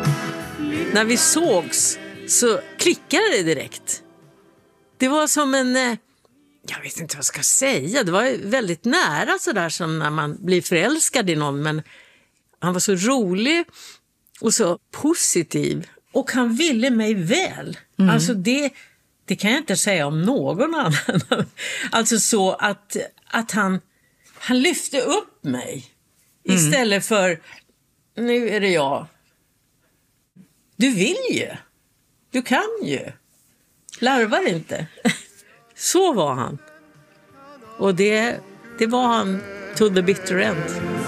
När vi sågs så klickade det direkt. Det var som en... Jag vet inte vad jag ska säga. Det var väldigt nära sådär som när man blir förälskad i någon. Men han var så rolig och så positiv. Och han ville mig väl. Alltså det kan jag inte säga om någon annan. Alltså så att han lyfte upp mig. Istället för, nu är det jag. Du vill ju. Du kan ju. Larvar inte. Så var han. Och det var han to the bitter end.